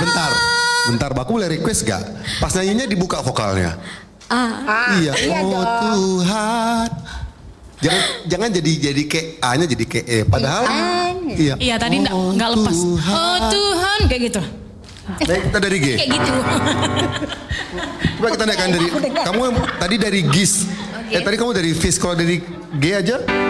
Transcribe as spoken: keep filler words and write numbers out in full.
bentar, bentar, aku boleh request gak? Pas nyanyinya dibuka vokalnya. Ah, iya, iya oh dong. Tuhan. Jangan, jangan jadi jadi kayak A-nya jadi kayak E. Padahal, iya. Iya tadi nggak Oh, nggak lepas. Tuhan. Oh Tuhan kayak gitu. Baik, kita dari G. Kayak gitu. Coba kita naikkan dari, kamu tadi dari Gis. Eh tadi kamu dari Fis, kalau dari G aja.